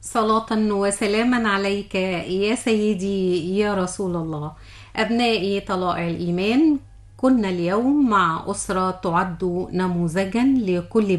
صلاة وسلاما عليك يا سيدي يا رسول الله. أبنائي طلائع الإيمان، كنا اليوم مع أسرة تعد نموذجا لكل